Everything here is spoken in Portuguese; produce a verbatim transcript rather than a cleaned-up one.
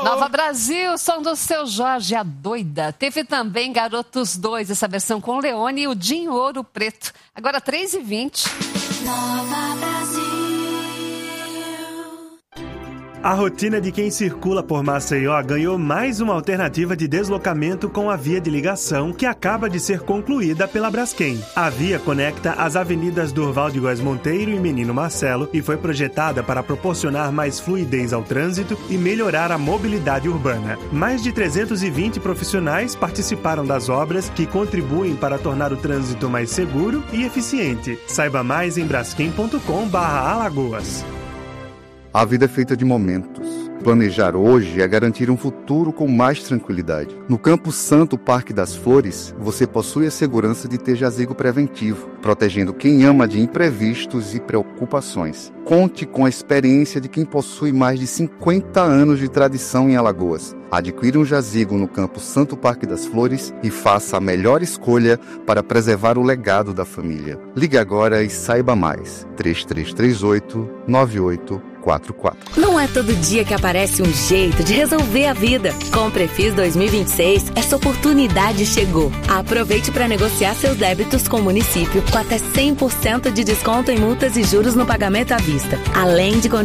Nova Brasil, som do Seu Jorge, a doida. Teve também Garotos dois, essa versão com Leone e o Dinho Ouro Preto. Agora três e vinte. Nova Brasil. A rotina de quem circula por Maceió ganhou mais uma alternativa de deslocamento com a via de ligação, que acaba de ser concluída pela Braskem. A via conecta as avenidas Durval de Góes Monteiro e Menino Marcelo e foi projetada para proporcionar mais fluidez ao trânsito e melhorar a mobilidade urbana. Mais de trezentos e vinte profissionais participaram das obras, que contribuem para tornar o trânsito mais seguro e eficiente. Saiba mais em braskem ponto com barra alagoas. A vida é feita de momentos. Planejar hoje é garantir um futuro com mais tranquilidade. No Campo Santo Parque das Flores, você possui a segurança de ter jazigo preventivo, protegendo quem ama de imprevistos e preocupações. Conte com a experiência de quem possui mais de cinquenta anos de tradição em Alagoas. Adquira um jazigo no Campo Santo Parque das Flores e faça a melhor escolha para preservar o legado da família. Ligue agora e saiba mais. três três três oito, nove oito quatro quatro. Não é todo dia que aparece um jeito de resolver a vida. Com o Prefis dois mil e vinte e seis, essa oportunidade chegou. Aproveite para negociar seus débitos com o município com até cem por cento de desconto em multas e juros no pagamento à vista, além de